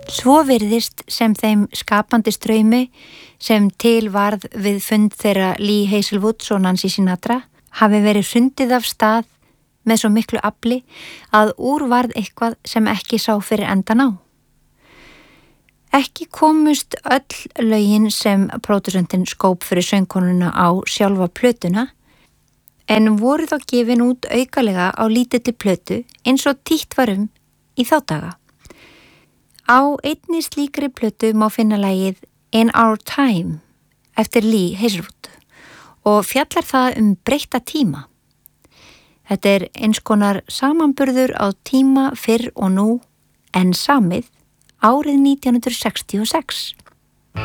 Svo virðist sem þeim skapandi straumi sem til varð við fund þeirra Lee Hazelwoods og Nancy Sinatra hafi verið hrundið af stað með svo miklu afli að úr varð eitthvað sem ekki sá fyrir endan á. Ekki komust öll lögin sem pródúsentinn skóp fyrir söngkonuna á sjálfa plötuna, en voru þá gefin út aukalega á lítilli plötu eins og títt var í þá daga. Á einni slíkri plötu má finna lagið In Our Time eftir Lee Hazelwood og fjallar það breytta tíma. Þetta eins konar samanburður á tíma fyrr og nú en samið árið 1966.